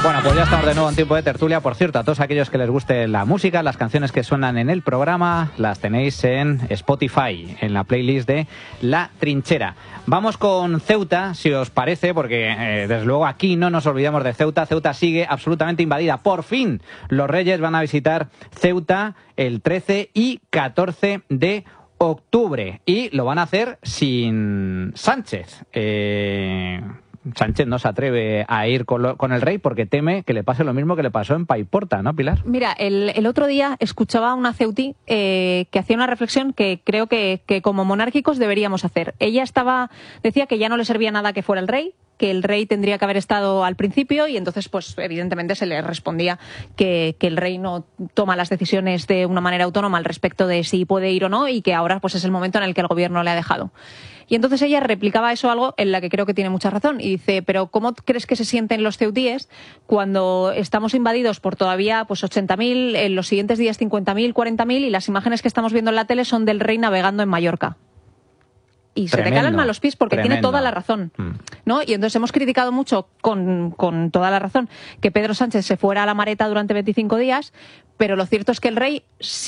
Bueno, pues ya estamos de nuevo en tiempo de tertulia. Por cierto, a todos aquellos que les guste la música, las canciones que suenan en el programa, las tenéis en Spotify, en la playlist de La Trinchera. Vamos con Ceuta, si os parece, porque desde luego aquí no nos olvidamos de Ceuta. Ceuta sigue absolutamente invadida. Por fin, los Reyes van a visitar Ceuta el 13 y 14 de octubre. Y lo van a hacer sin Sánchez. Sánchez no se atreve a ir con el rey porque teme que le pase lo mismo que le pasó en Paiporta, ¿no, Pilar? Mira, el otro día escuchaba a una ceutí que hacía una reflexión que creo que como monárquicos deberíamos hacer. Ella decía que ya no le servía nada que fuera el rey, que el rey tendría que haber estado al principio, y entonces pues evidentemente se le respondía que el rey no toma las decisiones de una manera autónoma al respecto de si puede ir o no, y que ahora pues es el momento en el que el gobierno le ha dejado. Y entonces ella replicaba eso, algo en la que creo que tiene mucha razón, y dice, pero ¿cómo crees que se sienten los ceutíes cuando estamos invadidos por todavía pues 80.000, en los siguientes días 50.000, 40.000, y las imágenes que estamos viendo en la tele son del rey navegando en Mallorca? Y se te calan a los pies porque tiene toda la razón, ¿no? Y entonces hemos criticado mucho, con toda la razón, que Pedro Sánchez se fuera a la Mareta durante 25 días, pero lo cierto es que el rey